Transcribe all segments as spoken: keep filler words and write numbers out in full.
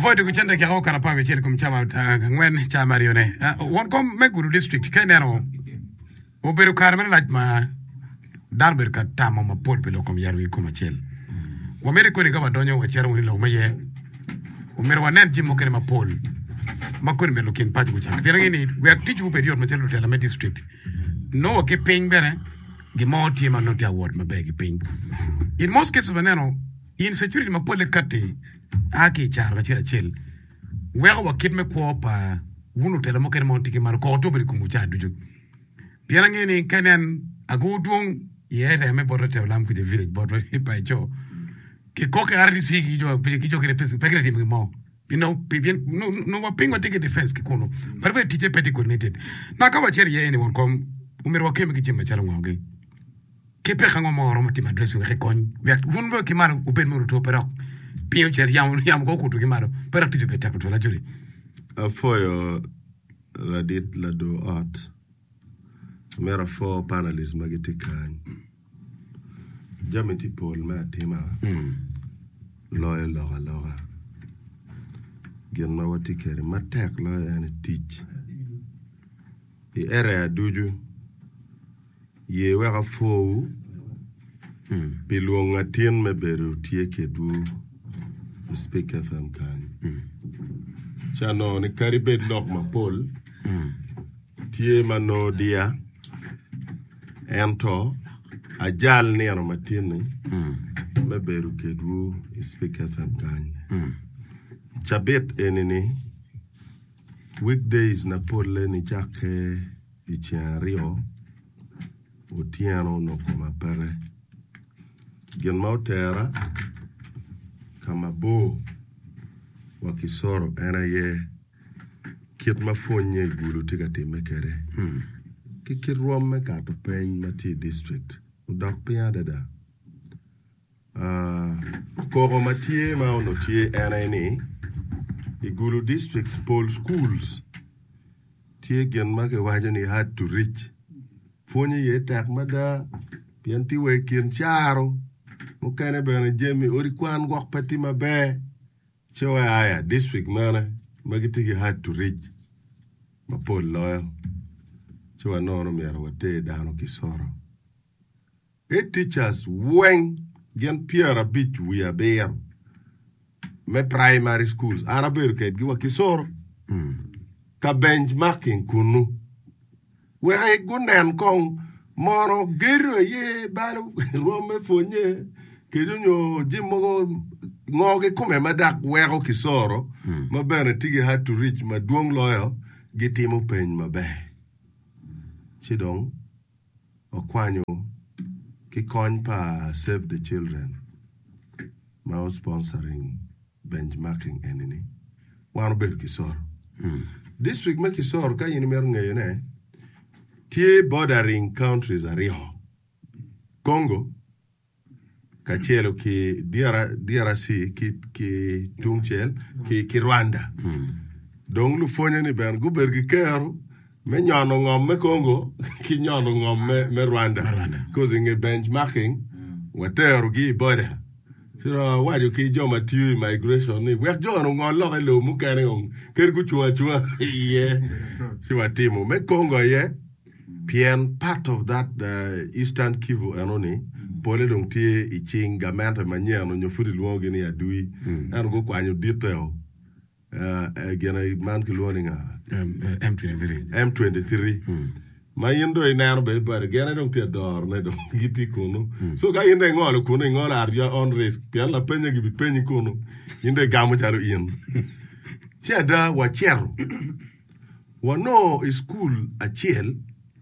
Avoid kuchenda kia kara pa vechele kumchama ngwen chama rione. One kom Meguru district kenero. Oberu karmen lajma dan ber katama ma pol pelo kom yarwi kuma chel. Wamere ko ni gaba donyo wa chero ni lo maye. Umere wanen jimo kene ma pol. Makon me lokin pati kuchak. Pirangini we are teach upe dior machelo telame district. No ke ping bere. Gimo team not award ma begi ping. In most cases banano in security ma pol kate aki char bachira chel. Where wa kid me ko pa wunu telamo kene mo tiki mar ko to beri kumucha duju. Pirangini kenen agudung yere me borete olam ku de village bordo pa jo. Ke koke ardi sigi jo pe ki jo ke pes pe ke mo. You know, bien no no wa pingo take defense ke kono. Barbe teacher peti coordinated. Na ka bacheri ye anyone kom umero keme ke chimba chala ngoge. Ke pe khango mo ro mtima dress we kon. We vun bo ki maro upen mo to pero. Pio cher yam yam go kutu ki maro. Pero teacher peti ko la juri. A foyo la dit la do art. Mera four panelists magiti kan. Jamiti Paul ma tema. Loyal loga loga. Gen ma wati kere ma tek la and teach. I ere duju. Ye wega fo. Pilonga tien me beru tie ke du. Speak F M kan. Chano ni karibet lok ma Paul. Tie ma no dia. Ento. Ajal ni ano matini. Me beru ke du. Speak F M kan. Chabet enini weekdays na pole ni chake ichiario utiano no koma pere gen mautera kama bo wakisoro ena ye kit mafonye gulu tika temekere hmm. Kikirwam me kato pen mati district udak pia dada uh, koro matie mauno tie ena ni Igulu districts Paul schools tie gen make wajani had to reach fonyi ye tak mada pianti we kin charo mukane bana jemi ori kwan gok pati mabe chewa aya district mana magiti had to reach ma Paul loyo chewa nono miara wate dano kisoro e teachers when gen piara bit we are there me primary schools araber ke giwa kisoro mm. Ka benchmarking kunu we ay gunen kong moro gero ye baru rome fonye ke nyo jimogo ngoge kume madak wero kisoro mm. Mabene tigi had to reach maduong loyo gitimo pen mabe chidong okwanyo ki kony pa Save the Children ma sponsoring benchmarking enini wano ber kisor hmm. District me kisor ka yini mer ngene tie bordering countries ariho Congo kachelo ki D R C ki ki tungchel ki ki Rwanda hmm. Dong lu fonye ni ben gu ber ki kero me nyono ngom me Congo ki nyono ngom me, me Rwanda causing a benchmarking watero gi border. So why do you joma tiu migration ni we jono ngolo ke lo mu kare on ker ku chua chua ye chua timu me Congo ye pien part of that uh, Eastern Kivu anoni pole dong tie ichinga manta manyano nyofuri luoge ni adui an go kwanyo detail uh again man ki luoninga M twenty-three M twenty-three ma yindo inano be bare gene dong te dor ne dong giti kuno mm. So ga yinde ngolo kuno ngolo arja on risk pian la penya gibi penyi kuno yinde gamu charo yin cheda wa chero wa no school a chiel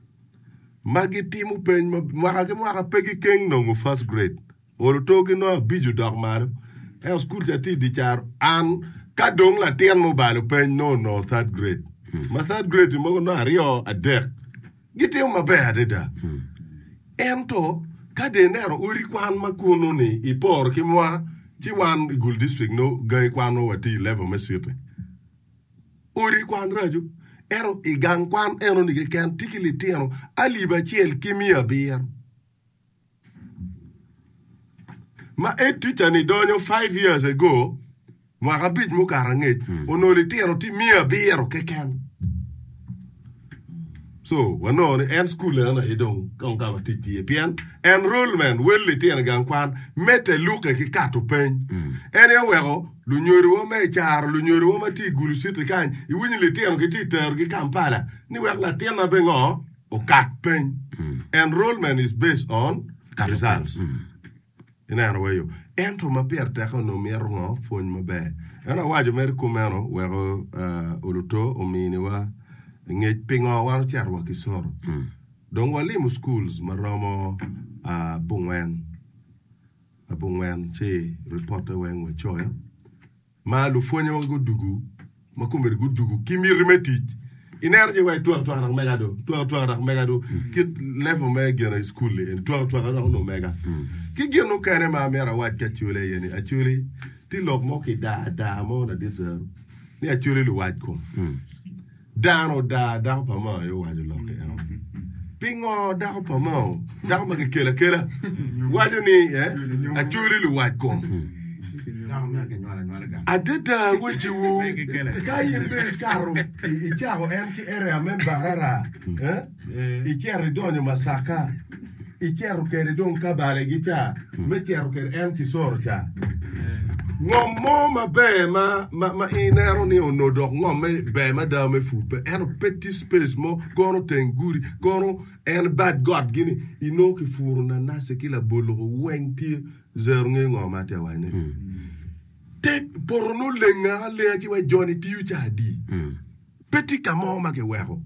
magiti mu pen ma ga ma ga pegi king no mu first grade or togi no biju dog mar e school ti di char an ka dong la tien mo balu pen no no third grade mm. Ma third grade mo no ario adek Gite uma bad da. Hmm. Ento kade nero uri kwan makuno ni ipor ki mwa ti wan Igul district no gai kwan no wati level mesite. Uri kwan raju ero igang kwan ero ni kan tikili tieno ali ba chiel kimia bier. Ma e teacher ni donyo five years ago mwaka bij mo karangej ono le tiero ti mia biero keken so wano ni en school na hidong kong kama titi pian enrollment welli tiena gang kwan mete luke ki kato pen ene wego lu nyoro wo me char lu nyoro wo mati gulu siti kan iwini le tiena ki ti ter ki Kampala ni wek la tiena bengo o kat pen enrollment is based on results ina no wayo ento ma per ta no mierno fon ma be ana wajo mer kumeno wego uluto o mini wa ngej pingo wan tiarwa kisoro mm. Don walimu schools maromo a uh, bungwen a bungwen che reporter wen we choya ma lu fonyo go dugu ma kumber go dugu kimir metij energy way to to rak megado to to rak megado kit level me gena school le to to rak no mega ki genu kane ma mera wat ka chule yeni a chule ti lok mo ki da da mo na deserve ni a chule lu wat ko dano da da pa ma yo wajo loke pingo da pa ma da ma ke kela kela wajo ni eh a chuli lu wat ko adeda woji wo kai be karo i chao en ki area member rara eh i chiaro donyo masaka i chiaro che don kabale gita me chiaro che en ki soro cha ngom mo ma be ma ma ma inero ni ono dok ngom me be ma da me fu pe en petit space mo gono tenguri gono en bad god gini ino ki furu na na se kila bolo wenti zer ngi ngom ate wane te porno lenga le ki wa Johnny tiu cha di petit kamo ma ke wero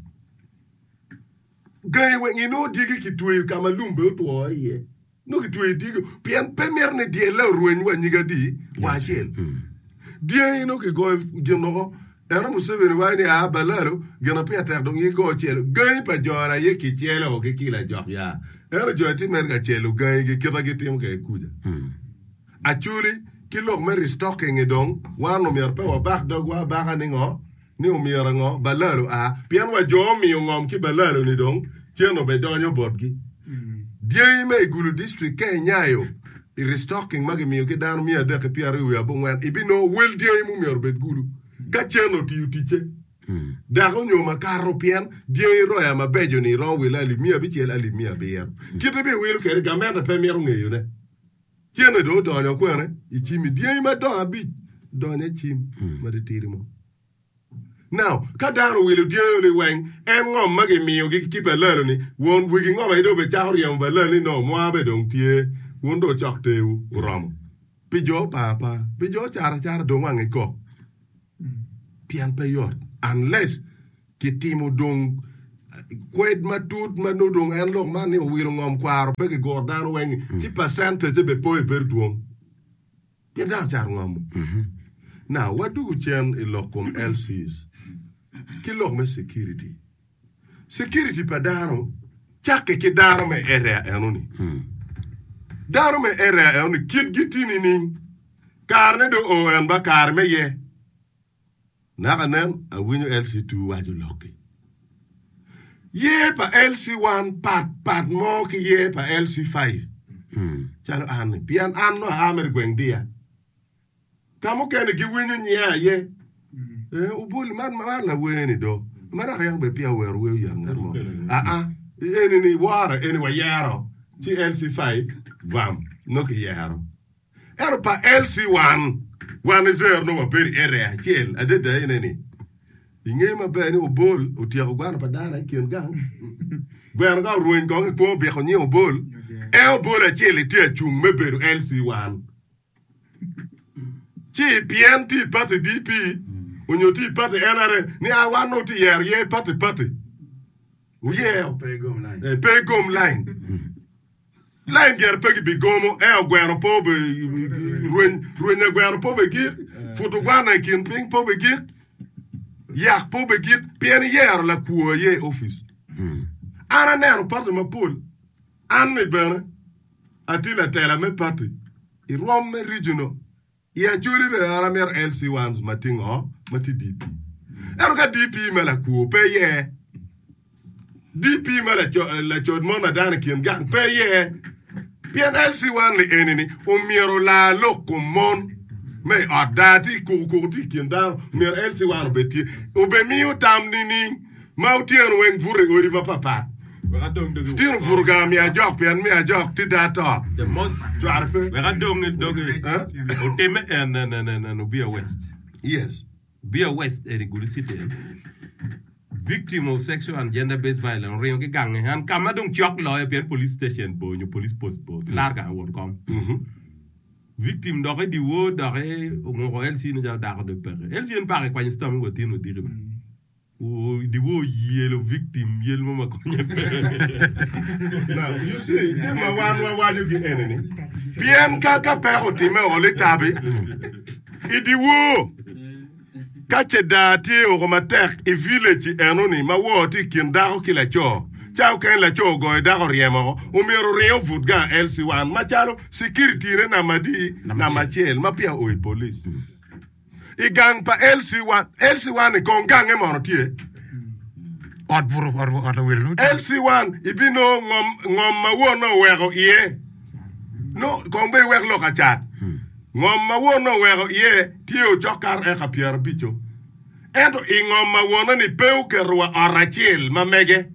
gay we ino digi ki tuwe kama lumbe to ye no ki tuwe digi pian premier ne die la ruwen wa nyiga di wa chel die ino ki go jeno era museveni wa ni a balaro gena pe atar do ngi go chel gay pa jora ye ki chelo o ki kila jo ya era jo ti mer ga chelo gay ki kita ki tim ke kuja achuli ki lok me restocking edong wa no mer pe wa bak do wa ba ni ngo ni o miera ngo balaro a pian wa jo mi ngom ki balaro ni dong cheno be donyo bodgi die me gulu district ke nyayo i restocking magi mi ke dan mi ade ke piaru ya bongwan ibino wel die mu mi orbet gulu ka cheno ti utiche da go nyoma karo pian die ro ya mabejo ni ro wela li mi abi chel ali mi abi ya kite be wel ke gamenda pe mi ro ngeyo ne cheno do donyo kwere ichimi die ma do abi donye chim ma de tirimo. Now, kadaro will dearly wang and ngom magi mio keep a learning won't wigging over it over charium by learning no moabe don't tear won't do chok to rum. Pijo papa, pijo char char do wang a cock. Pian payot, unless kitimo dong quaid matut manudong and look money will ngom quar peggy go down wang ti percentage be poi per duum. Pian down char ngom. Now, what do you chen a locum L Cs? Kilok me security. Security pa daro, chake ki daro me area enoni. Daro me area enoni, kid gitini ning, karne do o en ba kar me ye. Naka nem, a winyo L C two waju loki. Ye pa L C one, pat, pat mo ki ye pa L C five. Chalo ane, pian anno amer gweng dia. Kamu kene ki winyo nye ye. Eh ubuli man man la weni do mara yang be pia wer we yang ngarmo ah ah eni ni wara eni wa yaro ti L C five vam no ki yaro ero pa L C one one zero no wa beri area chel adeda eni ni inge ma be ni ubul utia ko gwana pa dara kien gang gwana ga ruin ko ko be ko ni ubul e ubul a chel ti chung me beru L C one ti P N T party D P unyoti party N R N ni a wano ti yer ye party party uye pay gom line eh pay gom line line ger pegi bi gomo e ogwero po be ruin ruin ogwero po be gir futu gwana kin ping po be gir yak po be gir pien yer la kuo ye office ana nero party ma pool an me bene atila tela me party i rom me regional ya juri be ara mer L C ones matingo mati D P ero ka D P mala ku pe ye D P mala cho la cho mo na dan kin gang pe ye bien L C one le enini o miero la loco mon me adati ku ku ti kinda mer elsi wan beti o be mi utam ni ni mautien wen vure ori va papa tin vurga mi a jok pen mi a jok ti data the most twarfe we got dong dog o teme en en en Ubia West yes Ubia West e riguli city victim of sexual and gender based violence rio ke gang han kama dong chok lo e police station bo ñu police post bo larga won kom victime d'ore di wo d'ore ngo elsi ne ja dar de pere elsi en pare kwa instam ngo tino dire o di wo yelo victime yel mo ko nye now you see dem ma wan wa wa you get enemy bien ka ka pero time o le tabe idi wo ka che dati o ma ter e village enoni ma wo ti kinda o kila cho chao ken la cho go da ko riemo o mi ro rio vutga elsi wan ma charo security ne na madi na machel ma pia o police i gang pa elsi wan elsi wan ko gang e mono tie od vuru or or will elsi wan ibino ngom ngom ma wo no wero ie no ko be wer lo ka chat ngom ma wo no wero ie tio chokar e ka pier bicho endo i ngom ma wo ni peu ke rua arachel ma mege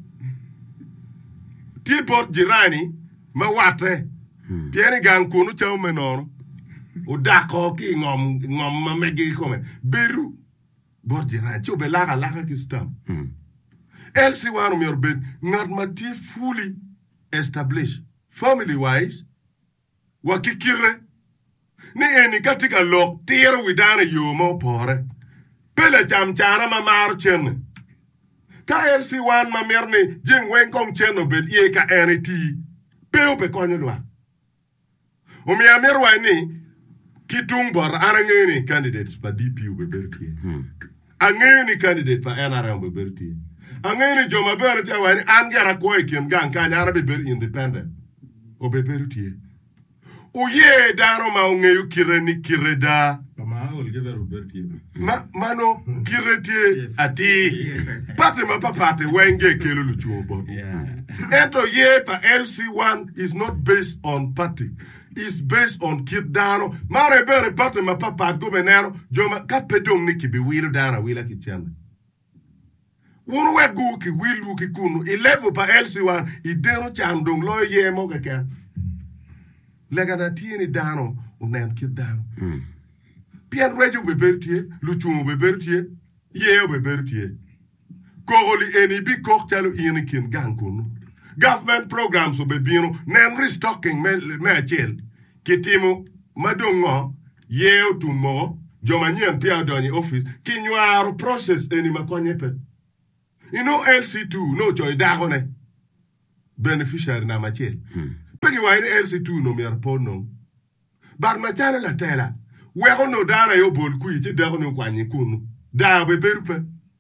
tiport jirani ma wate pieni gang kunu chau menono o dako ki ngom ngom ma megi kome beru bor jirani chobe laga laga ki stam elsi wanu mi orben ngad ma ti fully established family wise wakikire ni eni katika lok tiro widana yomo pore pele cham chana ma mar chenne ka elsi wan ma merne jing wen kong cheno bet ye ka eniti peu pe konyo lwa o mi amer wa ni kitung bor arangeni candidates pa D P U be berti angeni candidate pa N R M be berti angeni joma berti wa ni angara ko e kem gang kan ara be ber independent o be berti o ye daro ma ongeyu kireni kireda ma mano kireti ati pati ma papate wenge kelo lu chuo ento ye pa L C one is not based on party, is based on kidano mare bere pati ma papat gobernero joma kapedong ni kibi wiru dana wila kichana wonu wegu ki wilu ki kunu eleven pa L C one idero chandong lo ye mo keke lega na tieni dano unen kidano Pian rejo be bertie, luchungu be bertie, yeo be bertie. Kogoli eni bi kokchalo inikin gankunu. Government programs be bino, nen restocking me me chel. Kitimo madongo yeo tumo, jomanyen pia doni office, kinwaro process eni makonyepe. You know L C two, no joy dagone. Beneficiary na machel. Pegi waini L C two no mi arpono. Bar machana la tela. Wego no dana yo bol ku iti dago no kwanyi kunu da be berupe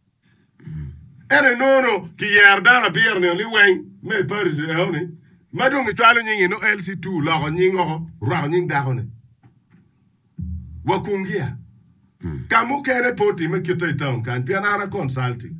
ere no no ki yer dana bier ne li wen me paris e honi madong twalo nyingi no L C two lo nyingo ro nying dago ne wakungia kamu kere poti me kito town kan pianara consulting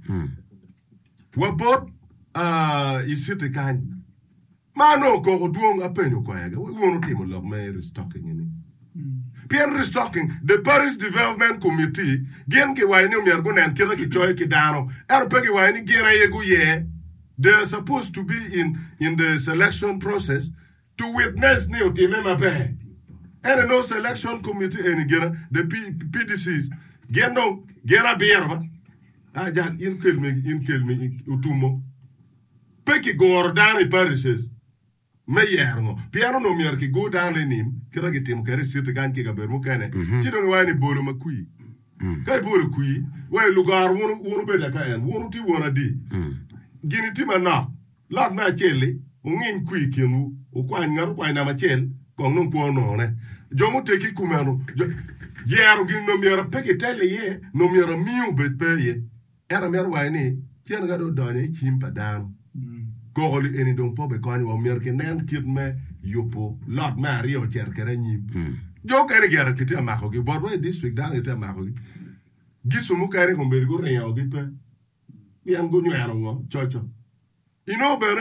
wa bot uh isite kan mano ko duong apenyo ko yaga wono timo lo me restocking ni Pierre restocking the Paris Development Committee gen ke wayni mi argo nan kira ki choy ki dano er pegi wayni gera yegu ye they're supposed to be in in the selection process to witness ni otime mabe and no selection committee any gera the P D Cs gen no gera bierba ah jan in kelmi in kelmi utumo peki gordani parishes me yerno piano no mier ki go down le nim kira ki tim kare sit kan ki ga ber mu kane ti do wani bolo makui kay bolo kui way lugar wonu wonu be da kaen wonu ti wona di gini ti mana lad na chele ngin kui kinu o kwa ngar kwa na ma chel ko non ko no ne jomu te ki kumano yero gin no mier peki tele ye no mier miu be pe ye era mier wani tien ga do donye chimpa dan Gogoli eni don po be kani wa merke nen kit me yopo lot ma rio cher kere nyim jo kere gera kiti amako gi bodwe district dan ite amako gi gisumu kere ko mberi go rio gi pe bien go nywero ngo chocho ino bere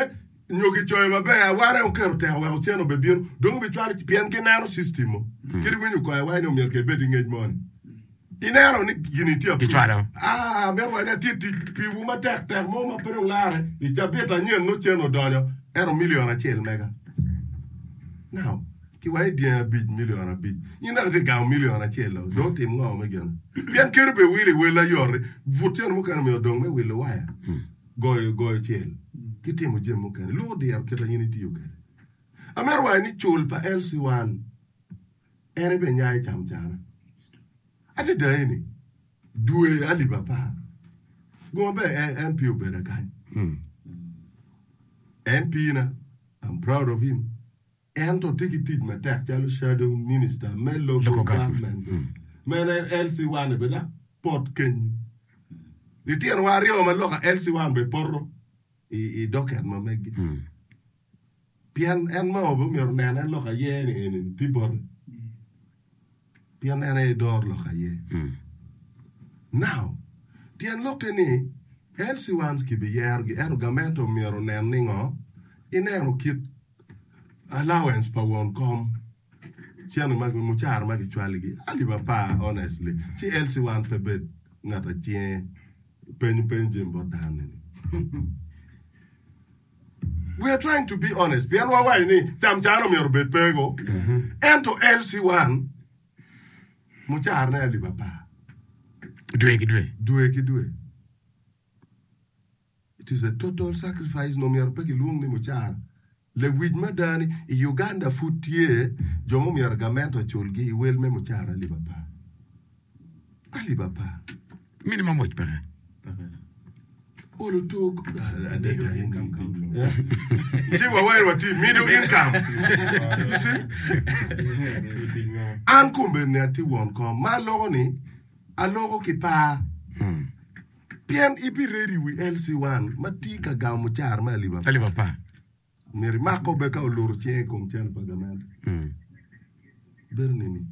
nyogi choy mabe ware o kero te wa o cheno be bien dong be chwar pien ke nano system kiri winyu ko wa no miel ke be ngej mon inero ni gini ti Ti chwaro. ah mer wa na ti ti pi wu ma tek tek mo ma pero lare i chapeta nyen no cheno donyo ero million achel mega now ki wa dia big million a big ina te ga million achel do tim ngo me gen pien kero be wile wela yore vuten mo kan me dong me wile waya goy goy chel kitimo jemo kan lo der keta nyini tiyo kan amer wa ni chul pa L C one ere be nyai cham chana ate daini duwe ali baba go be M P obera kan M P na I'm proud of him and to take it my tech shadow minister me local, local government men L C one be da port ken di tien wa rio ma loka L C one be porro i i docket ma megi pian en ma obo mi ornen en loka ye ni en tibor pian en e dor loka ye now pian loka ni L C one ki be yer gi ergamento mi ornen ningo inero kit allowance pa won kom chiano mag mu char mag chwalgi ali papa honestly chi L C one pe bed ngata chie pen pen jimbo dan we are trying to be honest pian wa wai ni cham chano mi orbet pego and to L C one mu char na ali papa Due ki due. due ki due it is a total sacrifice no mi orbeki lung ni mu char le wij madani i Uganda futie jomo mi argamento chulgi i wel me mu char ali papa ali papa Minimum wage pare. all talk middle income see what why what middle income you see an kumbe ne ati won ko ma logo ni a logo ki pa pian ibi ready with L C one matika ga mu char ma liba Ali papa. meri mako be ka lor chien kom chen pagamento bernini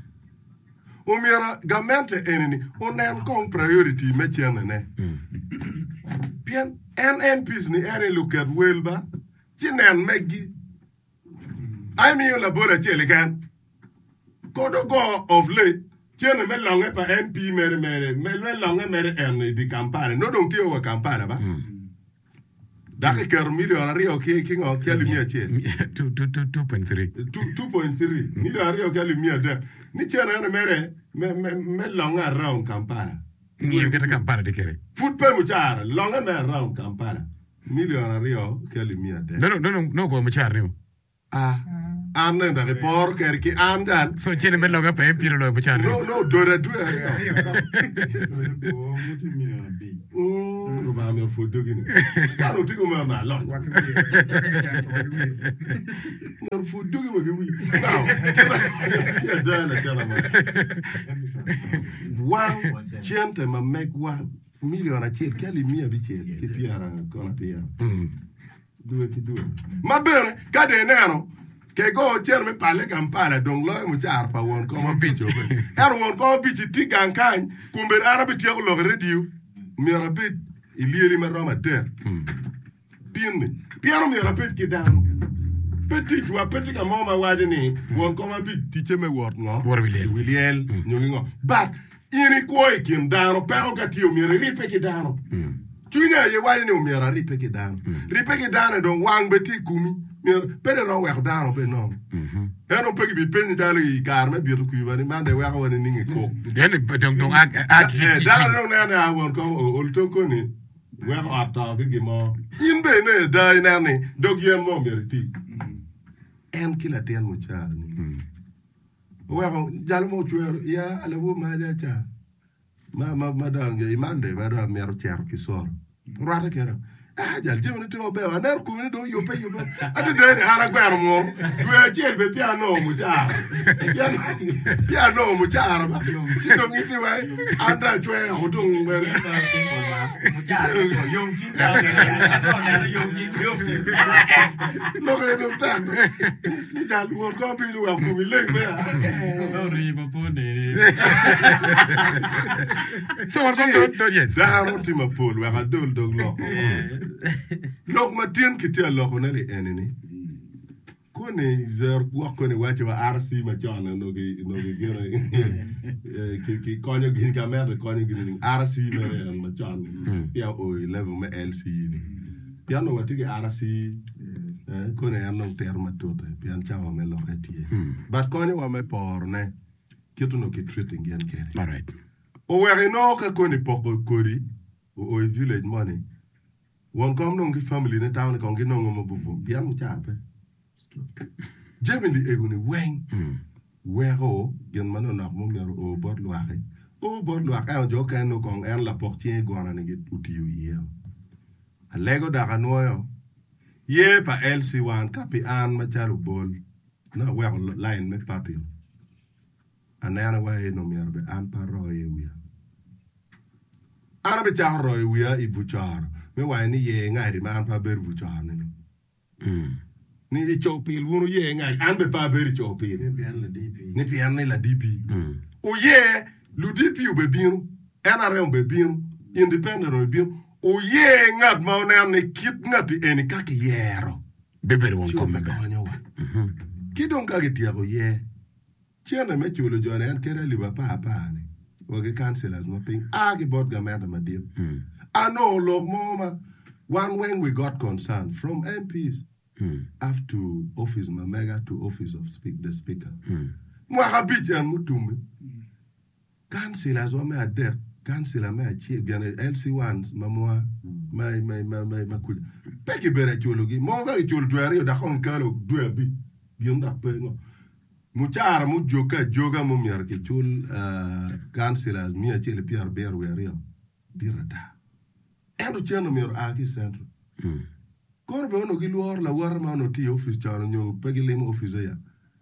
Umira gamente enini onen kong priority me chene ne. Bien N N Ps ni ere look at welba chinen megi. I mean labora chele kan. Kodo go of late chene me longe pa N P mere mere me me longe mere en di campare no don tio wa campare ba. Dake ker million rio ke king o kali mia che. two point three. two point three. Million rio kali mia de. Ni chene ene mere me me me longa around Kampala. Ni get Kampala de kere. Food pe muchara longa me around Kampala. Million rio kali mia de. No no no no no go muchara ni. Ah. Am na da report ker ki am dan. So chene me longa pa empire lo muchara. No no do re do rio. Oh, no ba me foto gini. Ka no tigo me na lo. No foto gini mo wi. Now. Ya dala chala ma. One chente ma make one million a chel kali mia bi chel ki piara kona piara. Due ki due. Ma bene, ka de nero. Ke go cher me pale Kampala dong lo mu char pa won ko mo bicho. Er won ko bichi tigan kan kumbe arabi ti ko lo radio. Mi rabit ilieri ma roma der. Pinni. Piano mi rabit ki dan. Petit wa petit ka mama wadi ni won ko ma bi ti cheme word ngo. Wor Williel. Williel nyongi ngo. But iri ko e kim dano pa ka ti o mi ripe ki dano. Tunya ye wadi ni o mi ripe ki dano. Ripe ki dano don wang beti kumi. Pede no wek dano pe no. Eno pe bi penni dalo i karme bi ku bani mande wek woni ningi ko. Yen dong dong ag ag. Dalo no na na won ko ol to ko ni. Wek ata gi mo. Imbe ne dai na ni dog ye mo meriti. En kila ten mo char ni. Wek jalo mo chuer ya ala wo ma ja cha. Ma ma madang ye mande ba do mer cher ki sor. Rata kera. Ah, jal jemo to be wa ner ku ni do yo pe yo. Ade de de hara gwa mo. Due chel be piano mo cha. Piano piano mo cha ba. Ti do ngiti wa anda chwe ho do ngere. Mo cha yo kin ta ne yo kin yo. No ke no ta. Ni jal wo ko bi lu wa ku mi le be. No ri pa po ne. So what do do yes. Da ro ti ma po wa dol dog lo. lok matin kitia lok na ri enini kone zer kwa kone wache wa R C ma chana no gi no gi gina ki ki konyo gin ka mer konyo gin R C mere ma chana ya o level me L C ni piano wati ki R C kone ya no terma tote pian chawa me lokati but konyo wa me porne kitu no ki treating gen kere all right o were no ka kone poko kori o village money won kom no ki family ne town ko ngi no mo buvo pian mu chape Germany eguni wen wero gen mano na mo mero o bord loire o bord loire a jo kan no kon en la portier gona ne get utiu ye a lego da ganoyo ye pa L C one kapi an ma charu bol na wero line me papio anana wa no mero be an paro ye wi ana be charo ye wi i vuchar me wa ni ye ngari man pa ber vuchar ne mm ni di chopil wono ye ngari an be pa beri chopil ni pian la D P ni pian ni la D P o ye lu D P u be biru N R M be biru independent be biru o ye ngat ma na ne kit ngati eni ka ki yero be beri won ko me konyo wa ki don ka ki tiago ye chena me chulo jone an kera liba pa pa ni o ge councilors ma ping a ki bot ga menda ma dim ano log moma one when we got concerned from M Ps Mm. Up to office ma mega to office of speak the speaker. Moi habite mutumbi. Councilors wa me ader, councilor me achi bien L C ones ma moi my my my my makul. Peki bere chologi, mo ga cholo duari da kon kalo duabi. Bien da pe no. Muchara mu joka joga mu miar ke chol councilors mi achi le Pierre Ber werio. Dirada. Endo cheno miar aki central. Mm. Korbe ono ki luor la war ma ono ti office charo nyo pegi lim office ya.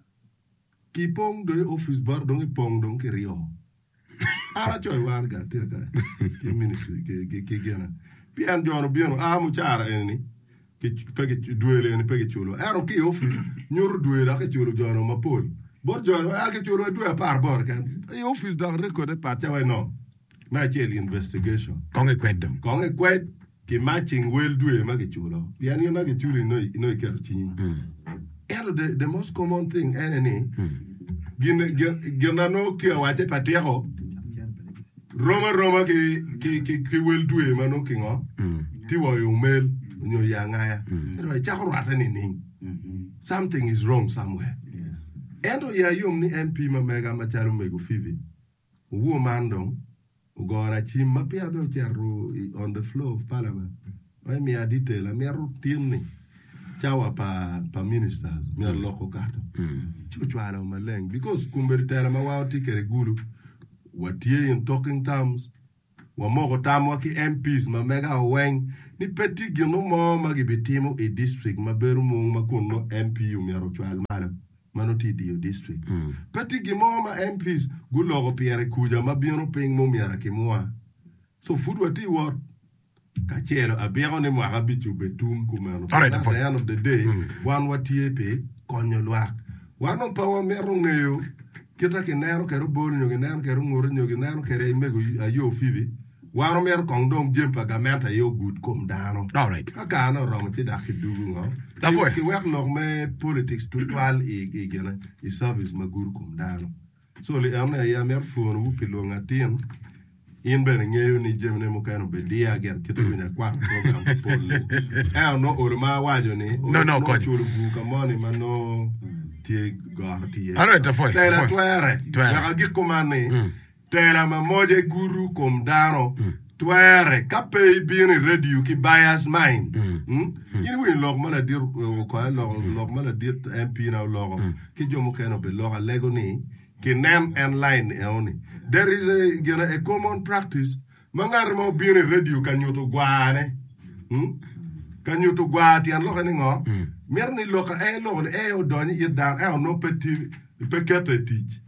Ki pong do office bar dong i pong dong ki rio. Ara choy war ga te ka. Ki ministry ki ki ki gena. Pian jono bieno a mu chara eni. Ki pegi duele eni pegi chulo. Ero ki office nyur duele ka chulo jono ma pol. Bor jono a ki chulo duele par bor kan. I office da record part ya no. Ma chel investigation. Konge kweddo. Konge kwed ki matching well do e magi chulo yani magi chulo no no ker chi ero the the most common thing enene gin gin no ki wache patero roma roma ki ki ki ki well do e mano ki ngo ti wo yo mel nyo ya ngaya ero cha ko rata ni ni something is wrong somewhere endo ya yum ni M P ma mega ma charu mego fivi wo mandong Ugora chim ma pia be cherro on the floor of parliament. Wai mi adite la mi routine chawa pa pa ministers mi loko kato. Chuchwala maleng because kumberitera ma wa tikere gulu watie in talking terms wa mogo tamwa ki M Ps ma mega wen ni peti gino mo ma gibitimo e district ma beru mo ma kunno M P u mi rochwal malam manoti dio district mm. Pati gimoma M Ps gulogo piere kuja mabiano ping mo miara kimwa so food wati what kachero abiano ne mwa bichu betum kumano all right, at the end of the day mm. One wati epe konyo lwak one on power mero ngeyo kita kinero kero bol nyo kinero kero ngore nyo kinero kero imego ayo fivi one mer kongdong jempa gamenta yo good kom dano all right aka no rom ti da kidugu ngo da foi ki work log me politics to twal e e gena e service maguru kom dano so le amna ya mer fon wu pilo ngatin in ben ngeyo ni jemne mo kanu be dia ger kito nya kwa program pol e no orma wajo ni no no ko chulu bu kamoni mano ti gar ti all right da foi la twere la gi komane tera ma moje guru kom dano twere kape bien radio ki bias mind hm yini wi log mala dir ko log log mala dir M P na log ki jomo keno be log lego ni ki nem and line e oni there is a gena a common practice mangar mo bien radio kanyoto gwane hm kanyoto gwati an log ni ngo merni log e log e o doni yedar e no petit pekete teach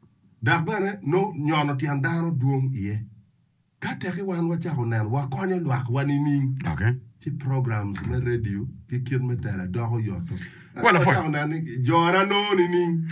Dabane no nyono ti andano duong iye. Kateke wan wa chaho nan wa konyo lwak wani ning. Okay. Ti programs me radio ki kir me tera doho yoto. Wala foi. Jora no ni ning.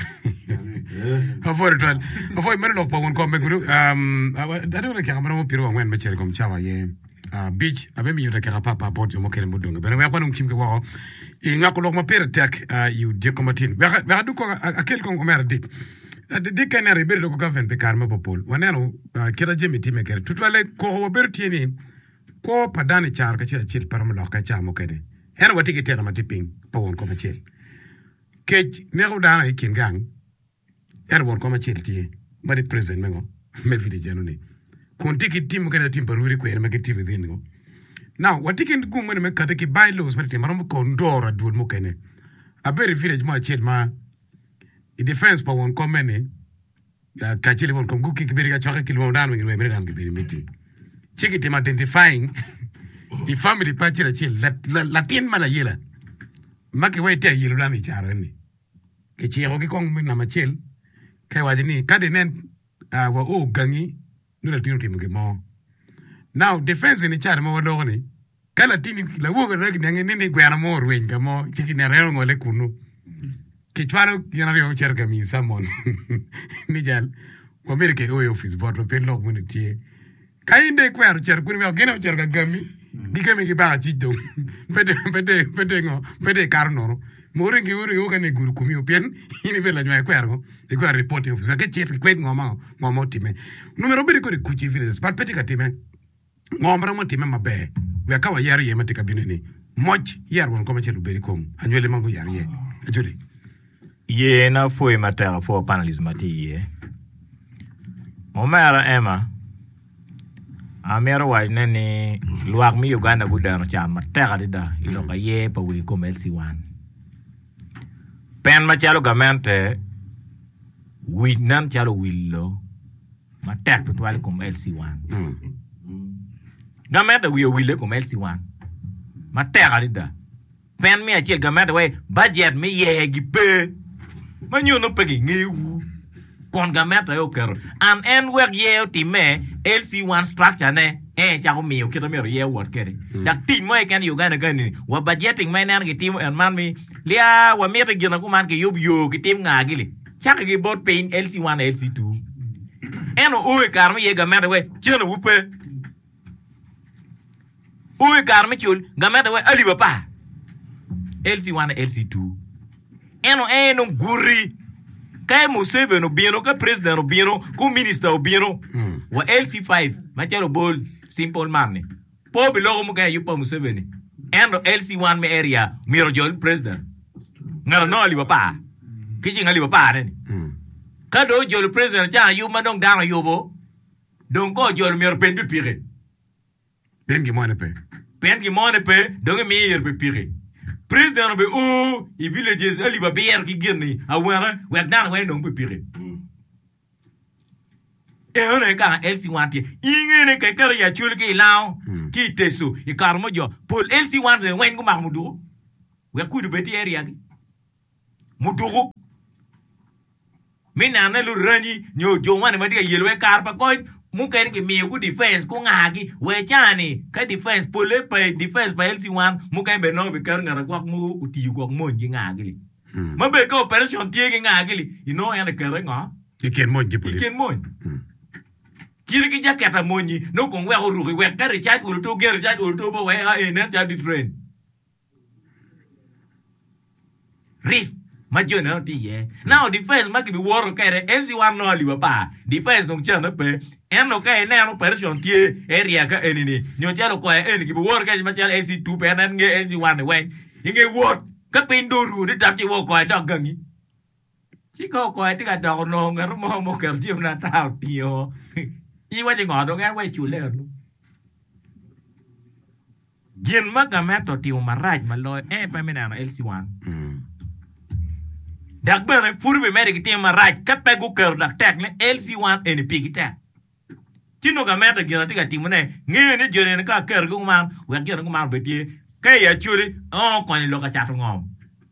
Ha foi twan. Ha foi mero no pa won ko me guru. Um I don't know ka mero piro wen me chere kom chawa ye. uh, beach abe mi yuda kera papa bot yo mo kere mudonga bena we kwanum chimke wo e ngako lok ma pere tek uh, you de komatin we we du ko akel ko ko mer dik dik kenere bere ko gaven pe karma popol waneno uh, kera jemi time kere tutwale ko wo ber tieni ko padani char ka chira chil param lo ka chamo kede en wati ke tera matiping pa won ko machel kech ne ko dana ikin gang en won ko machel tie mari president mengo me vidi januni konti ki tim kede tim paruri ko en me ke tim within go now wati kin gum me kata ki bylaws mari maram ko ndora dul mo kene a very village ma chel ma i defense pa won ko mene ka chili won ko guki ki beri ga chaka ki lo dan me me dan ki beri meeting check it him identifying the family patira chill latin mala yela make way te yilu na ni charo ni ke chiro ki kong na machel kai wajini kade nen wa o gangi nula tinu timu ke mo now defense ni charo mo do ni kala tini la wo ga reg nange ni gwera mo rwen ga mo chiki na rero ngole kunu ke chwaro yana yo cherga mi samon ni jal wo mere ke o office bot pe log mo ni tie kainde kwero cher kuri me ogene cher ga gami digame gi ba ti do pede pede pede ngo pede karnoro more ngi uri yoga ne guru kumi opien ini bela nyma kwero e kwa report of ga chef kwet ngoma ngoma time numero biri ko kuchi villages but pete ka time ngomra mo time mabe we ka wa yar ye matika bineni moj yar won ko ma chelu beri kom anywele mangu yar ye ajuri ye na foi matera fo panelisme ti ye o mera ema Amero wa nene luak mi Uganda gudano chama tega dida iloka ye pa wili kom L C one pen ma chalo gamente wid nan chalo willo ma tek tutwali kom L C one gamente wiyo wille kom L C one ma tega dida pen mi achil gamente we budget mi ye gipe ma nyono pegi ngewu kon gamente yo kero an en work ye time L C one structure ne eh cha ko miyo kito miyo ye word kere dak team mo e kan Uganda gani wa budgeting mai nan ki team en man mi lia wa mi te gina ko man ke yob yo ki team nga gili cha ki bot pain L C one L C two eno o e kar mi ye gamente we chena wupe o e kar mi chul gamente we ali ba pa L C one L C two eno eno guri kai Museveni no bieno ka president no bieno ku minister no bieno wa L C five ma chelo bol simple man po bilogo mo kay yupa Museveni endo L C one me area miro jol president ngara no ali papa kiji ngali papa ne ka do jol president cha yu ma dong dano yobo donc ko jol miro pen bi pire pen gi mone pe pen gi mone pe dong mi yer pe pire president be o i villages ali ba bier ki geni awara we dan we no pepire e one ka L C one ti ingene ke kare ya chul ki lao ki tesu i karmo jo pol L C one zen wen ko ma mudu we ku du beti area ki mudu mina na lu rani nyo jo wan ma ti yelwe kar pa ko mu ken ki mi ku defense ku ngagi we chani ka defense pole pa defense pa L C one mu ken be no be kar ngara kwak mu uti kwak mo ngi ngagi ma be ko operation tie ngi ngagi ino ya ne kare ngo iken mo ngi police iken mo kiri ki jakata mo nyi no ko we ru we kar cha ku to ger cha ku to bo we a ne cha di train risk majona ti ye now defense ma ki bi woro kare L C one no ali pa defense dong chana pe eno ka ene no operation tie area ka enini nyo chalo ko eni ki bi woro ka ma chalo L C two pe nan nge L C one we nge wot ka pindo ru de tap ti wo ko dog gangi chi ko ko ti ka dog no ngar mo mo ka ti na ta ti o i wa ji ngo do ngar we chu le no gien ma ka ma to ti o maraj ma lo e pa me na L C one dak bene furbe mere ki tema raj ka pegu ker dak tek ne L C one eni pigita tino ga meta gina tika timune ngene jere ne ka ker go man we gina go man betie kay ya churi on ko ni lo ka chatu ngom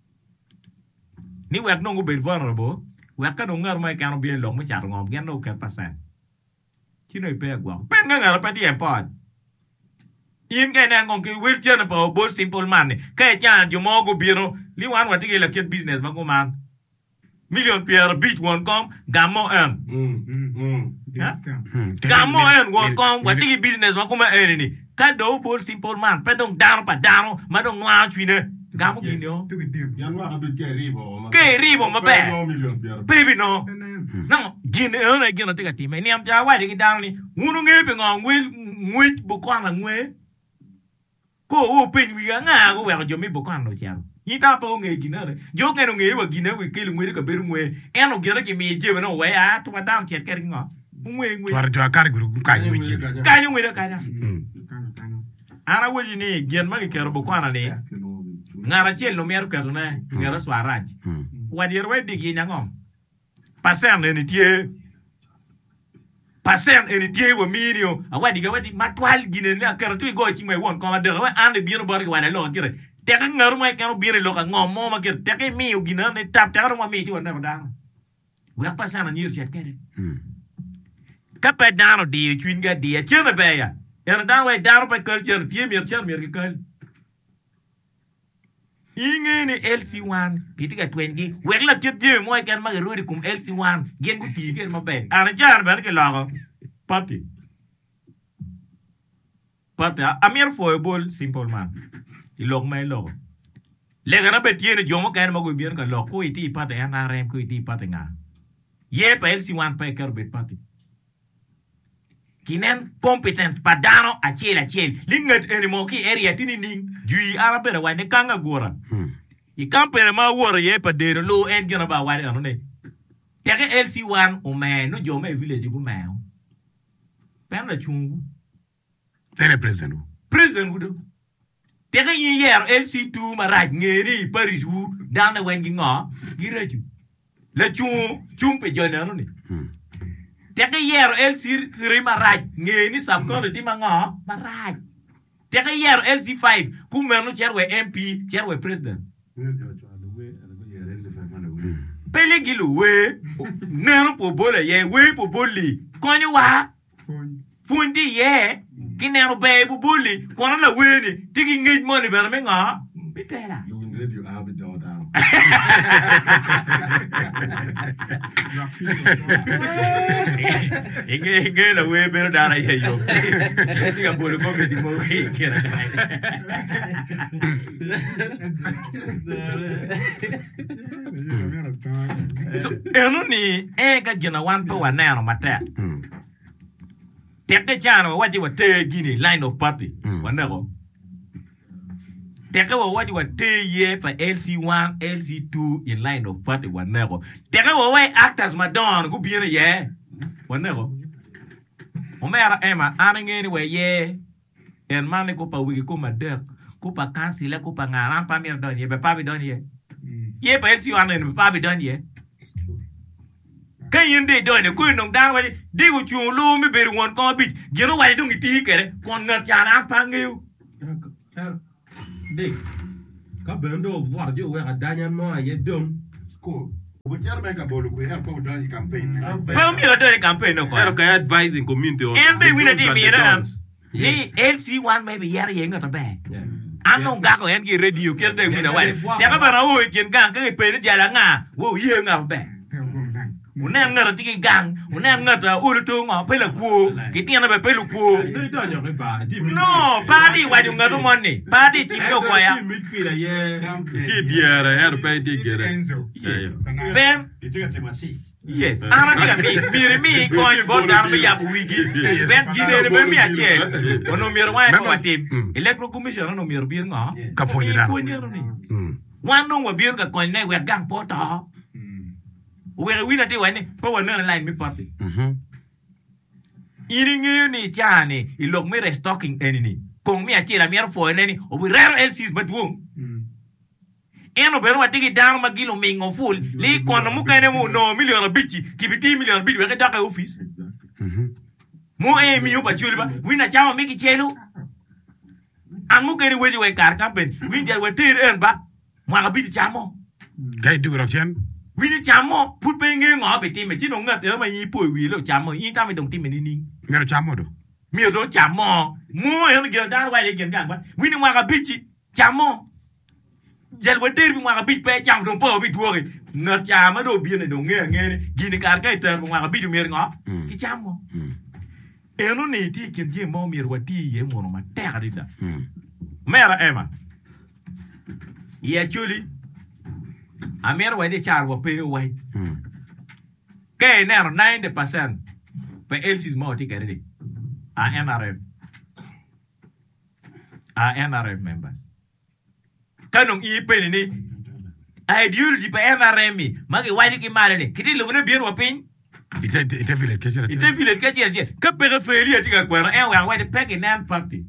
ni we no go be vulnerable we ka no ngar mai kan bien lo mo chatu ngom gen no ka pasan tino i pe gwa pen nga ngara pati e pod in ga na ngon ki wil jena pa bo simple man kay chan ju mo go biro li wan wa tike la ket business ma go man million pierre beach won kom gamo en mm mm gamo en won kom wa tiki business ma kuma en ni ka do bol simple man pe dong down pa down ma dong noa twine ga mo gini o yan wa bi ke ribo ke ribo ma be baby no no gini o na gini te ka ti me ni am ja wa de ki down ni wunu nge pe ngo ngwe ngwe bu kwa na ngwe ko o pe ni ga nga go wa jo mi bu kwa no cha ni ta po nge gini re jo nge no nge wa gini we ke ngwe ka beru ngwe eno gini ki mi je no we a to ma down chet ke ngo ngwe ngwe twar jo akar guru ka ngwe je ka ngwe re ka ja ara woji ni gen ma ke bu kwa na ni ngara chel no mer ker na ngara swaraj wadier we digi nyangom pasen eni tie pasen eni tie wo mirio awadi ga wadi matwal gine na ker tu go chi me won ko ma de wa ande biero bor wa lo kire te ka ngar ma ka biero lo ka ngom mo ma kire te ka mi u gine ne tap te ka mo mi ti won na da we pasen ni chet kere ka pe dano di twin ga di chena be ya era dan we daro pe ker cher tie mir cher mir ke kel inge ni L C one kitika twenty wekla kitje mo kan ma rodi kum L C one gen ku ti gen ma ben ara jar ben ke lago pati pati amir fo bol simple man ti log mai log le gana be tiene jomo kan ma go bien ka log ko iti pati ana rem ko iti pati nga ye pa L C one pa ker bet pati kinen competent padano achel achel lingat enimo ki area tini ning jui arabere wa ne kanga gora i kampere ma wora ye pa de lo en gena ba wa anu ne teke L C one o me no jo me village gu me pen la chungu tere president president gudo teke yi yer L C two ma raj ngeri paris wu dana wen gi ngo gireju la chung chung pe jona anu ne teke yer L C three maraj ngeni sab ko ti manga maraj teke yer L C five ku menu cherwe M P cherwe president pele gilu we nero po bole ye we po boli konyo wa fundi ye kinero be po boli kono la we ni tiki ngej mo ni be menga bitela you will read you have it down Inge inge la we pero dara ye yo. Eti ka bolo ko ke mo we kera. So eno ni e ka gina wan to wana no mata. Teke chano waji wa te gini line of party. Wana ko. Teke wo waji wa te ye pa L C one, L C two in line of party wana ko. Teke wo wa actors madon ku biene ye. Wana ko. Omera ema anengeni we ye. En mane ko pa wiki ko mader. Ko pa kansile ko pa ngara pa mir don ye be pa bi don ye. Ye pa L C one ne pa bi don ye. Kan yinde don ne ko non dan wa de ko chu lu mi be won ko bi. Gero wa dong ti kere kon ngat ya na pa ngiu. Đi các bên đồ vợ chứ vậy đa nhân mà vậy đông Cool. But you're making a ball with help out the campaign. Well, me do the campaign no ko. Pero kaya advising community on. And be winner team here am. Ni L C one maybe yer ye ngata ba. Ano ga ko en gi radio ke de mi na wa. Ya ka ba na wo ken gang ka pe ni jala nga. Wo ye nga ba. Una ngara tiki gang, una ngata ulu to nga pe la ku. Ki tiana ba pe lu ku. No, party wa ju ngata money. Party team do ko ya. Ki diara her pe di gere. Ben yes, ana diga mi, mi mi ko ni bo dar me ya wigi. Ben gine be mi achel. Ono mi rwa ko team. Electoral commission no mi bir nga. Ka fonyi da. Wan no wa bir ka ko ne we gang po to. We we na te wa ni po wa na line mi party. Mhm. Iringi ni chani, ilok mi restocking enini. Kong mi achela mi fo enini, o we rare L Cs but wong. Eno beru wa tigi down magilo mingo full. Li kono muka ene mu no million bichi, kibiti million bichi we ka daka office. Mhm. Mo e mi yo ba chuli ba, we na chama mi ki chelu. An muka ene we we kar campaign, we je we tir en ba. Mo ka biti chamo. Kai du ro chen. We ni chamo put pe nge ngo be ti me ti no ngat e ma yi po wi lo chamo yi ta me dong ti me ni ni. Ngero chamo do. Mi do chamo. Mo e no ge da wa le gen gang ba. We ni wa ka biti chamo. Jel we ter bi wa ka biti pe cham do po bi tuore. Ngat chama do bi ne do nge nge ni gi ni kar kai ter wa ka biti mer ngo. Ki chamo. eno ne ti ken je mo mir wati ye mo ma terra dida mera ema ye chuli amer wa de char wa pe wa ke ne ninety percent pe elsis mo ti kere di a N R M a N R M members kanong i pe ni ideology pe N R M mi magi wa di ki mare ni kiti lu ne bier wa pin ite ite village ke chira ite village ke chira ke periferia ti ka kwera en wa wa de pe ki nan party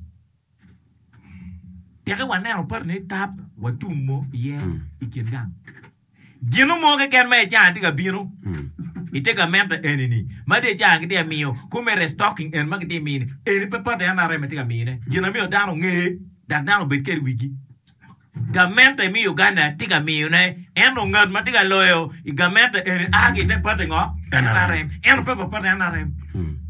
Tiaka wana no par ne tap watumo ye ikingang. Gino mo ke ken me cha tika bino. Ite ka menta enini. Ma de cha ke mio come restocking en ma ke mini. Eni pe pa de na re me tika mine. Gino mio dano nge da dano bet ke wiki. Gamenta mi Uganda tika mio ne eno ngad ma tika loyo I gamenta eni agi te pa de ngo. N R M. Eno pe pa de N R M.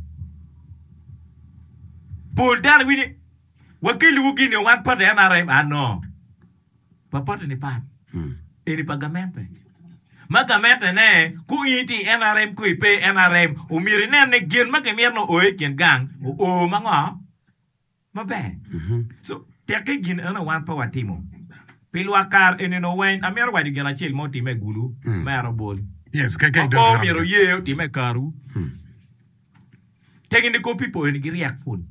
Pol dar wini wakili wugine wan pate N R M ah no papote ni pat eni pagamento magamento ne ku iti N R M ku ipe N R M o miri ne ne gen magamierno o eken gang o o mango mabe so teke gin ana wan pa watimo pilwa kar eni no wen amer wadi gena chel moti me gulu mero bol yes kai kai do miro ye ti me karu taking the copy po eni react full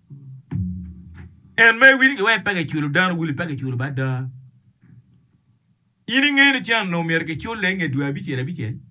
and may we go back at you down will pack at you about the eating any chan no mere get your leg and do a bit here a bit yet.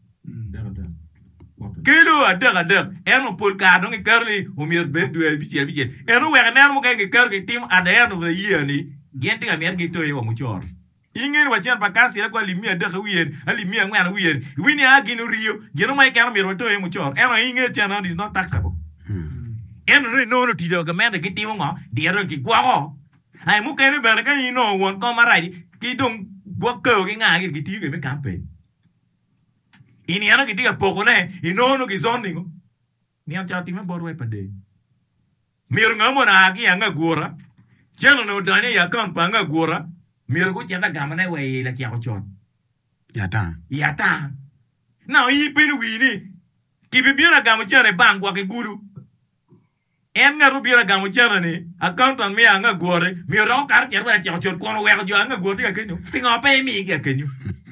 Kilo a duck a duck, and no pull card on a curly who mere bed do a bit here a bit yet. And where an animal can get curly team at the end of the year, getting a mere get to you on mature. Ingen was yan Pacassi, I call him a duck weird, and leave me a man weird. Winnie Agin Rio, you know my camera to him mature, and I ain't channel is not taxable. En no no ti do gamenda ki ti mo di ro ki gwa ai mu ke ne ber ka ni no won ko marai ki dong gwa ko ki nga ki ti ke me kampe ini ana ki ti ka poko ne i no no ki zoning ni am cha ti me bor we pade mir nga mo na ki anga gora cheno no dane ya kan pa nga gora mir ko chenda gamana we la cha ko chon ya ta ya ta na i pe ni wi ni ki bi bi na gamu chene bang gwa ki guru en nga rubira gamu chana ni accountant mi anga gore mi ro kar ker ba cha chor kono we jo anga gore ka kenyo pingo pe mi ka kenyo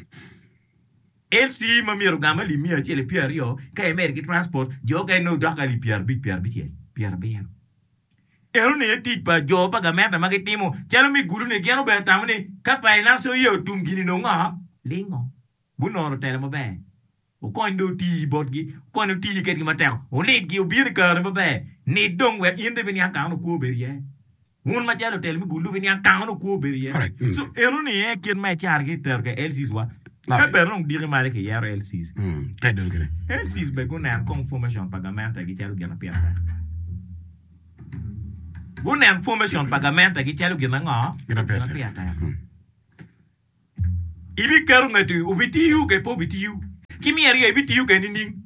el si ma mi ro gamu li mi a chele pier yo ka emer ki transport jo ka no do ka li pier bi pier bi chel pier bi ero ne ti pa jo pa ga meta ma ke timo chelo mi guru ne geno be tamni ka pa ina so yo tum gini no nga lingo bu no ro tele mo be o kondo ti bodgi kondo ti ke ki matel o le gi o bir ka no be ni dong we inde ben yang kan ko berie un ma jalo tel mi gulu ben yang kan ko berie so ero ni e ken ma char gi ter ke el six wa ka per non dire male ke yaro el six mm kai do gre el six be ko na confirmation pagamento gi chalo gena piata bu na information pagamento gi chalo gena nga gena piata ibi karu ngati ubiti yu ke po biti yu kimi eri e biti yu ke ni ning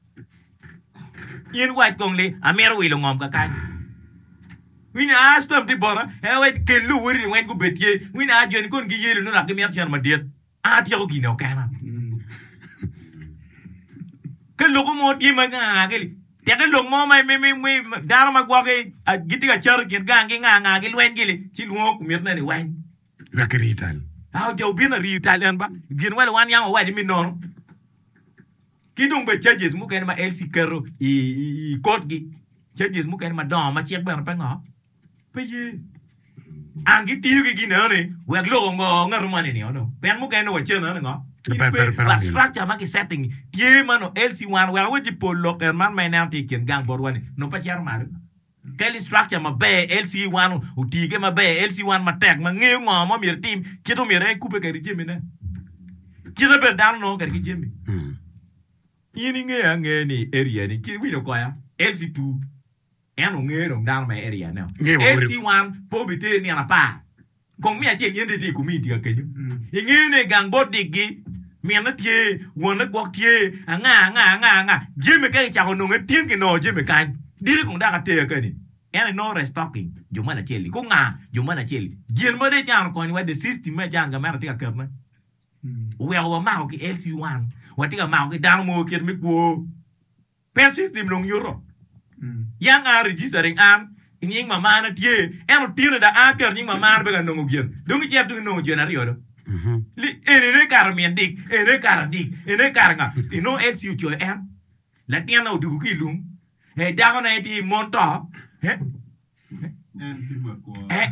yen white kong le amero wi lo ngom ka kan wina astom ti bora e we ke lu wuri wen ku betie wina ajon kon gi yelu no la ke mer chan ma diet a ti ko gi no kana ke lo ko mo ti ma nga ke te ke lo mo mai me me me dar ma gwa ke a giti ga char ke ga ngi nga nga ke wen gi le ti lu ko mer na ni wen rakrital a jo bi na ri italian ba gin wala wan yang wa di mi no ki dong be charges mu ken ma L C kero i i court gi charges mu ken ma don ma check ba pa ngo pe ye angi ti gi gi ne we glo ngo ngar ma ni no pen mu ken wa chen no ngo la structure ma ki setting tie ma no L C one we we po lo ken man ma na ti ken gang bor wani no pa char ma Kelly structure ma be L C one u ti ke ma be L C one ma tek ma nge ngo ma mir tim ki to mir e ku pe ke ri jemi ne ki re be dan no ke ri jemi ini nge nge ni area ni ki wi do ko ya L C two eno nge ro dan ma area now L C one po bi te ni na pa kong mi a che yen de ku mi ti ka kenyu nge ne gang bot digi mi na tie won na gwak tie nga nga nga nga jemi ke cha ko no nge tien ke no jemi kan dire kong da ka te ka ni ene no restocking jo mana cheli ko nga jo mana cheli gen mo de chan ko ni wa the system ma chan ga ma ti ka kerna we wa ma ki L C one Watika mau ke dano mo ker mi ko. Per system long euro. yang a registering am nying mama na tie em tire da a ker nying mama be ga no ngien dungi chep tu no ngien ari odo li ene kar mien dik ene kar dik ene kar nga ino else you cho em la tiana o du ki lum e da ko na ti monto he Eh,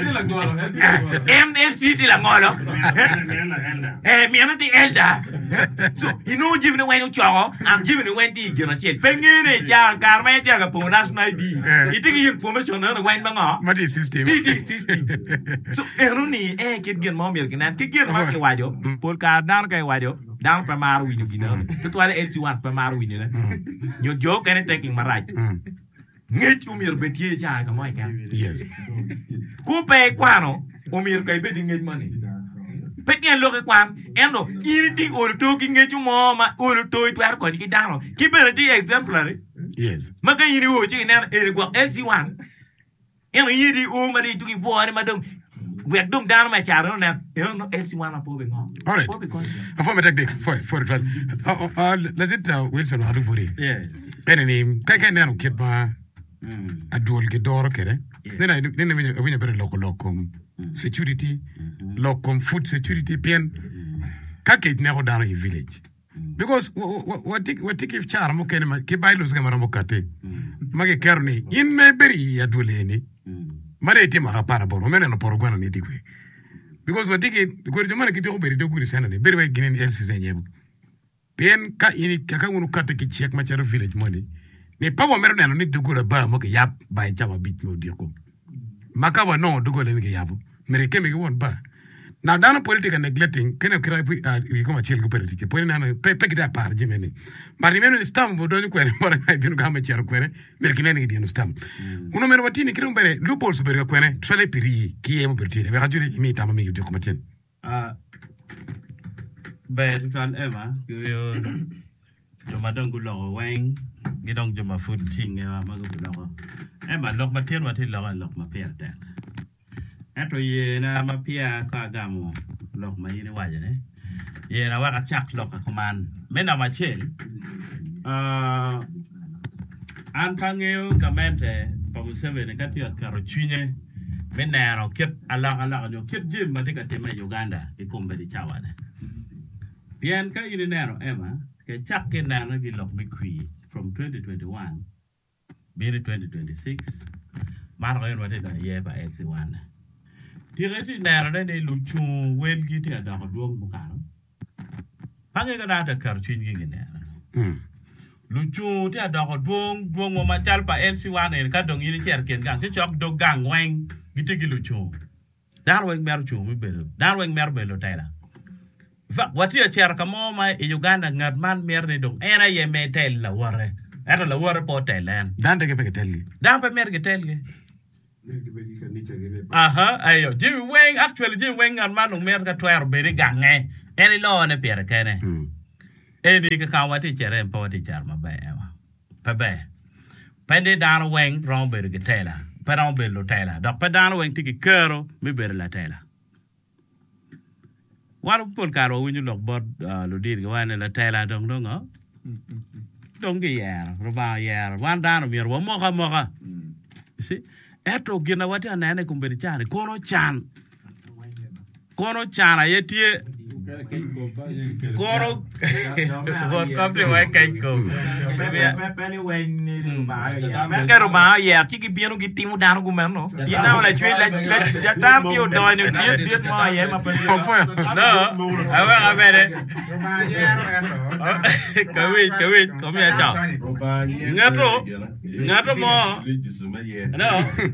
M L C ti la ngolo. Eh, mi ana ti elda. So, you know giving away no chogo, I'm giving away ti gina chet. Pengine cha karma cha ga ponas na di. Iti information na wen banga. Mati system. Ti system. So, eruni eh kit gen mo mir gina. Ki gen ma ke wajo. Pol ka dan ka wajo. Dan pa maru wini gina. To wala L C one pa maru wini na. Yo joke and taking my right. Ngech umir betie cha ka moy kan. Yes. Ku pe kwano umir kai be ngech mani. Pe nyen lo ke kwan endo iriti ol to ki ngech mo ma ol to it war ko ki dano. Ki be ti exemplary. Yes. Maka yiri wo chi na e ko L C one. Eno yiri o ma di tu ki vore ma dong. We dong dano ma charo na eno L C one apo be ngo. All right. Afo me take for for it. Uh, uh, let it uh, Wilson adu buri. Yes. Ene ni kai kai nanu kit ba adol ke doro kere then I then we we very local local security local food security pien kake ne ho down in village because what what what take if char mo ken ke bailos ke maramo kate mage karni in me beri adole ni mare ti ma para boro mena no porogwana ni dikwe because what take ko jomana ke to beri do guri sana ne beri we ginen L C C nyebo pien ka ini ka ngunu kate ke check ma charo village moni ni pawo mero neno ni dugura ba mo ke yap ba chama bit no diko makawa no dugole ni ke yabu mere keme ke won ba na dana politika neglecting kene kra vi koma chel ko politika poni na pe pe da par jimeni mari meno stam bo doni kwere mora ngai binu ga me chero kwere mere kine ni di no stam uno meno watini kire mbere lupo so berga kwene trele piri ki emo bertine be rajuli mi tama mi yuti koma ten ah be kan ema yo joma dong gulo wang gidong joma food ting ema ma gulo ema lok ma tien ma ti lok lok ma per ta eto ye na ma pia ka gamo lok ma yini waje ne ye na wa ka chak lok ka man mena ma chen ah an kangeo kamente pa musebe ne katia karo chine mena ro ket ala ala jo ket jim ma tika tema Uganda ikombe di chawane bien ka yini nero ema ke chak ke na gi lok mi kwi from twenty twenty-one biri twenty twenty-six mar ko yen wate da ye ba L C one tireti nero ne lu chu wel gi ti da ko duong bukaro pange ga da kar chin gi nero mm lu chu ti da ko duong duong mo ma chal pa L C one en ka dong yini cher ken gang ti chok do gang weng gi ti gi lu chu dar weng mer chu mi belo dar weng mer belo taila fa wati a cher ka mo ma e Uganda ngat man mer ne dong era ye me tel la wore era la wore po telen dan de ke pe telli dan pe mer ge tel ge aha ayo Jimmy Wang actually Jimmy Wang ngat man dong mer ka twer be ri gange eri lo ne per kene mm eni ka ka wati cher en po wati cher ma be ema pe be pende dar weng ron be ge tela pe ron be lo tela dok pe dar weng ti ki kero mi be la tela waru pol karo winyu lok bod lo dir ga wane la tela dong dong ha dong ge yer roba yer wan dan mi ro mo ka mo ka si eto gina wati anane kumberi chane kono chan kono chana yetie kono god kapre wa kai ko pe ni wen ni ba ya ka ro ba ya ti ki bienu ki timu dan gu men no ti na la chui la la ta pio do ni diet diet ma ye ma pe no awa ga bere kawi kawi komi ya chao ngato ngato mo no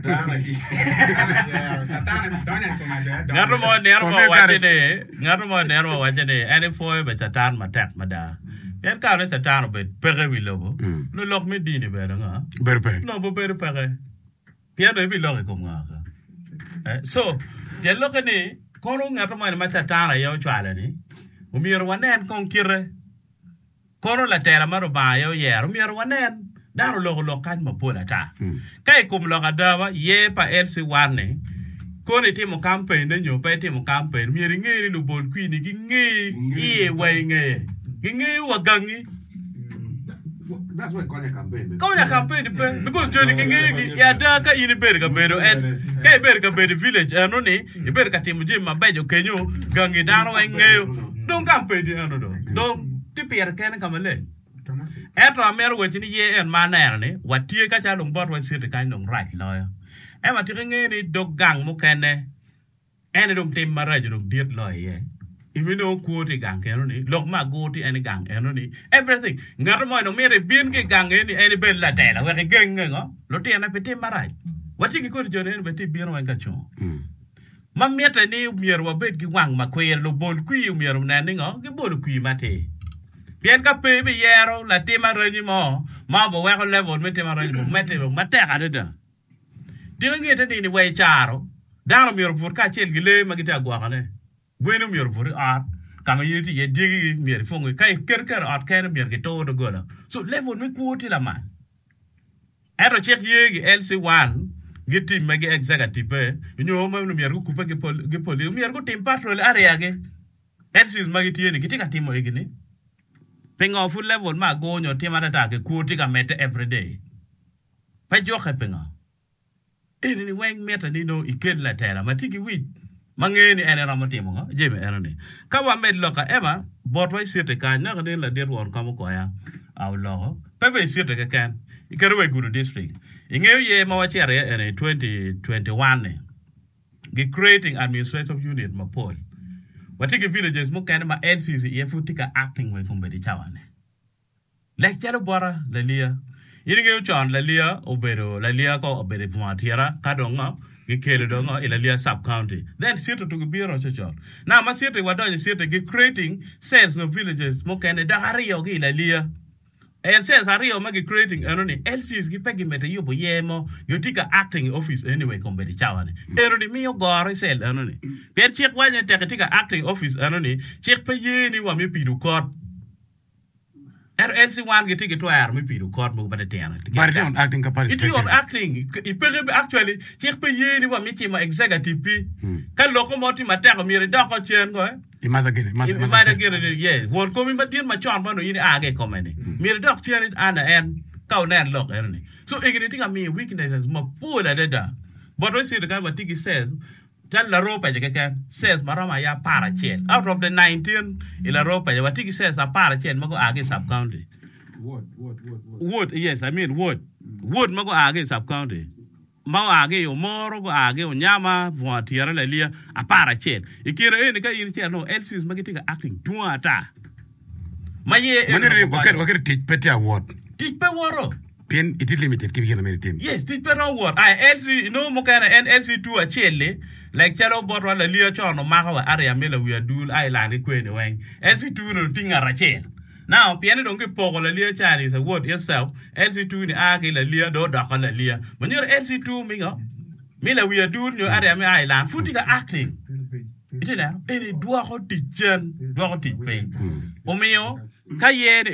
ngato mo ner mo wache ne ngato mo ner mo wache ne any foy be satan ma tak ma da en ka ne satan be pere wi lobo no lok me dini be nga berpe no bo pere pere pia do bi lok ko nga eh so de lok ni kono ngato mo ma satan ya yo chwala ni umir wanen kon kire kono la tera maro ba yo yer umir wanen daro lok lok kan ma pola ta kai kum lok adawa ye pa L C one kone ti mo campaign ne nyo pa ti mo campaign mi ri ngeri lu bol kwini gi ngi ie wa ngi gi ngi wa gangi That's why Konya campaign. Konya campaign pe because Johnny Kingi ya da ka ini ber ka bedo en ka ber ka bedo village eno ni e ber ka timu je mabejo kenyo gangi dano wa ngeyo don campaign eno do don ti pier ken kamale eto amer we tini ye en maner ni watie ka cha long bot wa sir ka long right lawyer e ma ti nge ni dog gang mo kene ene dong tim marajo dong diet lawyer even though quote gang eno ni lok ma go ti ene gang eno ni everything ngar mo no mere bien ke gang eni ene bel la tela we ke gang ngo lo ti na pete maraj wati ki ko jone be ti bien wa ka cho ma meta ni mier wa bet ki wang ma kwer lo bol kwi mier na ni ngo ke bol kwi mate bien ka pe be yero la ti ma rani mo ma bo wa ko level mete ma rani mo mete mo mate ka de da ti ngi te ni we charo da mier fur ka chel gile ma gita gwa kane Bueno mier for art kama yiti ye digi mier fongo kai ker ker art kan mier ke to do gola so level me quote la man ero check ye L C one giti mege executive nyo ma no mier ku pa ke pol ke pol mier ko tim patrol area ke L C magi ti ni kiti ka timo igini penga full level ma go nyo tim ata ke quote ka mete every day pa jo ke penga eni ni weng meta ni no ikel la tera matiki wi mangeni ene ramotimo ngo jeme ene ni ka wa med loka ema bot wa sirte ka na ne la der won kamo ko ya aw lo pe be sirte ka kan ikere we guru district ingew ye ma wa chere ene twenty twenty-one ne gi creating administrative unit ma pol watiki villages mo kan ma L C C ye futika acting we fumbe di chawane lek chalo bora la lia ingew chon la lia obero la lia ko obere fuatiera kadonga Gikele dongo ilalia sub county. Then sirte to biro chocho. Now ma sirte wadonye sirte gi creating sales no villages mo kene da hario gi ilalia. El sales hario ma gi creating enoni L Cs gi pegi mete yubo yemo yotika acting office anyway kombe di chawane. Enoni mi yo gore sel enoni. Per chek wanye teke tika acting office enoni chek pe yeni wa mi pidu court. Er L C one get to air me pidu court mo bade tiana. But they on acting capacity. It you on acting. Ipere actually check pe ye ni wa miti ma executive pi. Kan locomotive ma teko mi re dako chen ko eh. Imada gere, imada gere ye. Won ko mi ma dir ma chon ma no yini age komene. Mi re dako chen it ana en ka onen lok erni. So igniting a me weaknesses ma pula de da. But we see the guy what he says Tell la ropa je keken says marama ya para chen. Out of the nineteen ila ropa je watiki says a para chen mago age sub county. Wood, wood, wood, wood. Wood, yes, I mean wood. Wood mago age sub county. Mau age yo moro go age o nyama vo tiara la lia a para chen. Ikira ene ka yin chen no L C is magitika acting tuata. Maye Manere waker waker teach pete award. Teach pe woro. Pien it limited give you a team. Yes, teach pe award. I L C no mo kana N L C two a chele. Like chalo bot wala lia chono maka wa area mela we adul island kwene wang. L C two no tinga rachel. Now piano don't get pogo la lia Chinese a word yourself. L C two ni ake la lia do daka la lia. When you're L C two mingo, mela we adul no area me island. Footing acting. Iti na, ene dua ko teachen, dua ko teach pain. Omeo, kaye